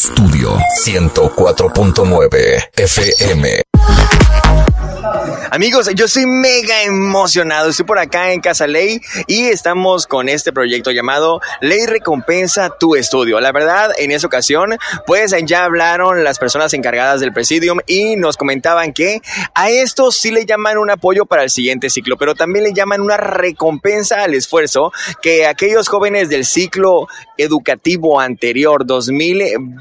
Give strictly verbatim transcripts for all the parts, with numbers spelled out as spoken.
Estudio ciento cuatro punto nueve F M. Amigos, yo estoy mega emocionado. Estoy por acá en Casa Ley y estamos con este proyecto llamado Ley Recompensa Tu Estudio. La verdad, en esa ocasión, pues ya hablaron las personas encargadas del Presidium y nos comentaban que a esto sí le llaman un apoyo para el siguiente ciclo, pero también le llaman una recompensa al esfuerzo que aquellos jóvenes del ciclo educativo anterior dos mil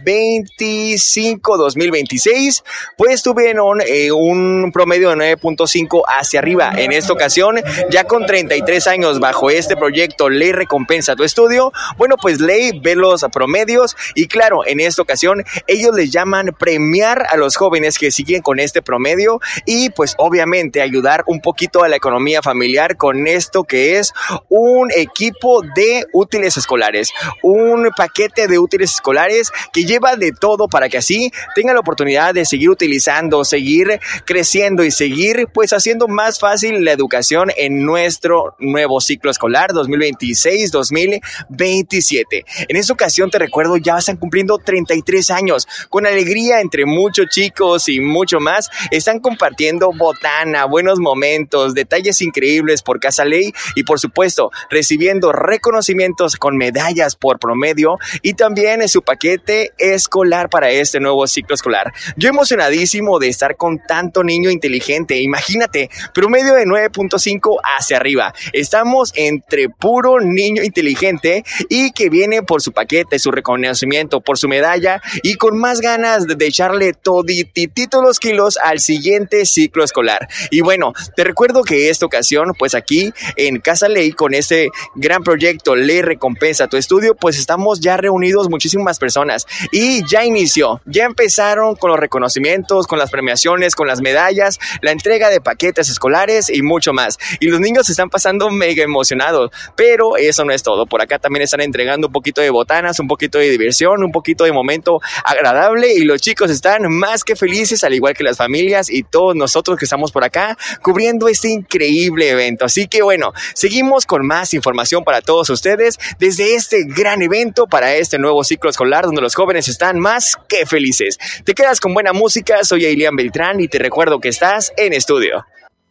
veinticinco dos mil veintiséis, pues tuvieron eh, un promedio de nueve punto cinco hacia arriba. En esta ocasión, ya con treinta y tres años bajo este proyecto Ley Recompensa Tu Estudio, bueno, pues Ley ve los promedios y claro, en esta ocasión ellos les llaman premiar a los jóvenes que siguen con este promedio y pues obviamente ayudar un poquito a la economía familiar con esto que es un equipo de útiles escolares, un paquete de útiles escolares que lleva de todo para que así tengan la oportunidad de seguir utilizando, seguir creciendo y seguir pues haciendo más fácil la educación en nuestro nuevo ciclo escolar dos mil veintiséis dos mil veintisiete. En esta ocasión te recuerdo, ya están cumpliendo treinta y tres años. Con alegría entre muchos chicos y mucho más, están compartiendo botana, buenos momentos, detalles increíbles por Casa Ley y por supuesto recibiendo reconocimientos con medallas por promedio y también su paquete escolar para este nuevo ciclo escolar. Yo emocionadísimo de estar con tanto niño inteligente. Imagínate, promedio de nueve punto cinco hacia arriba. Estamos entre puro niño inteligente y que viene por su paquete, su reconocimiento, por su medalla y con más ganas de echarle toditititos los kilos al siguiente ciclo escolar. Y bueno, te recuerdo que esta ocasión, pues aquí en Casa Ley, con este gran proyecto Ley Recompensa Tu Estudio, pues estamos ya reunidos muchísimas personas y ya inició, ya empezaron con los reconocimientos, con las premiaciones, con las medallas, la entrega de paquetes escolares y mucho más. Y los niños se están pasando mega emocionados, pero eso no es todo. Por acá también están entregando un poquito de botanas, un poquito de diversión, un poquito de momento agradable y los chicos están más que felices, al igual que las familias y todos nosotros que estamos por acá cubriendo este increíble evento. Así que bueno, seguimos con más información para todos ustedes desde este gran evento para este nuevo ciclo escolar donde los jóvenes están más que felices. Te quedas con buena música, soy Ailian Beltrán y te recuerdo que estás en estudio.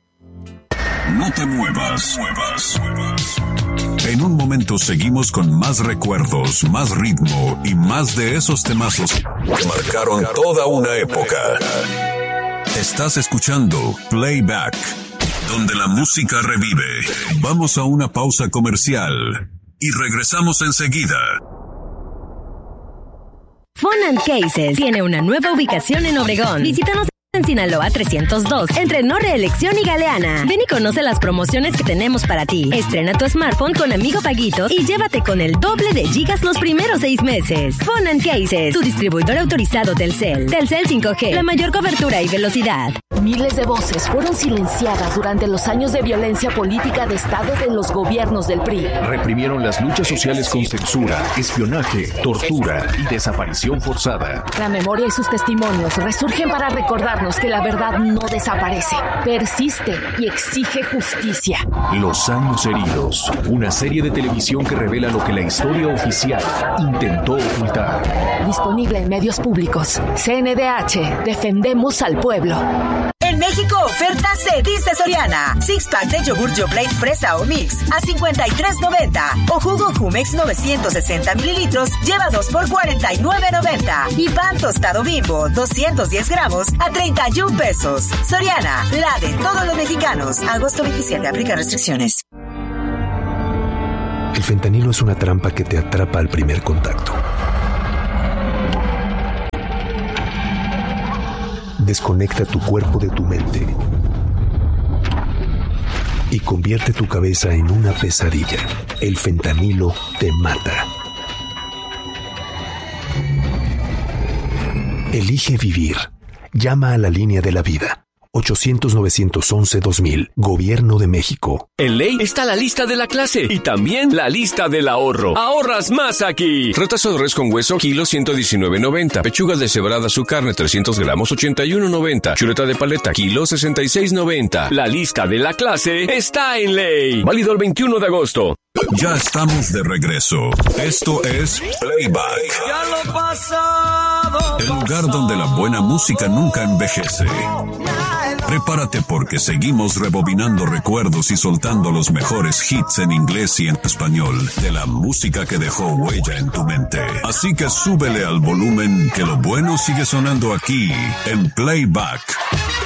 No te muevas, muevas, muevas. En un momento seguimos con más recuerdos, más ritmo y más de esos temazos que marcaron toda una época. Estás escuchando Playback, donde la música revive. Vamos a una pausa comercial y regresamos enseguida. Phone and Cases tiene una nueva ubicación en Obregón. Visítanos en Sinaloa trescientos dos, entre No Reelección y Galeana. Ven y conoce las promociones que tenemos para ti. Estrena tu smartphone con Amigo Paguitos y llévate con el doble de gigas los primeros seis meses. Phone and Cases, tu distribuidor autorizado Telcel. Telcel cinco G, la mayor cobertura y velocidad. Miles de voces fueron silenciadas durante los años de violencia política de Estado de los gobiernos del P R I. Reprimieron las luchas sociales con censura, espionaje, tortura y desaparición forzada. La memoria y sus testimonios resurgen para recordarnos que la verdad no desaparece, persiste y exige justicia. Los años heridos, una serie de televisión que revela lo que la historia oficial intentó ocultar. Disponible en medios públicos. C N D H, defendemos al pueblo. En México, ofertas de Dice Soriana. Six pack de yogur Yoplait fresa o mix a cincuenta y tres noventa. O jugo Jumex novecientos sesenta mililitros lleva dos por cuarenta y nueve noventa. Y pan tostado Bimbo doscientos diez gramos a treinta y un pesos. Soriana, la de todos los mexicanos. Agosto veintisiete, aplica restricciones. El fentanilo es una trampa que te atrapa al primer contacto. Desconecta tu cuerpo de tu mente y convierte tu cabeza en una pesadilla. El fentanilo te mata. Elige vivir. Llama a la línea de la vida. ochocientos, novecientos once, dos mil. Gobierno de México. En Ley está la lista de la clase y también la lista del ahorro. ¡Ahorras más aquí! Retazo de res con hueso, kilo ciento diecinueve noventa. Pechugas deshebradas su carne, trescientos gramos, ochenta y uno noventa. Chuleta de paleta, kilo sesenta y seis noventa. La lista de la clase está en Ley. Válido el veintiuno de agosto. Ya estamos de regreso. Esto es Playback. Ya lo pasado el lugar donde la buena música nunca envejece. Prepárate porque seguimos rebobinando recuerdos y soltando los mejores hits en inglés y en español de la música que dejó huella en tu mente. Así que súbele al volumen que lo bueno sigue sonando aquí en Playback.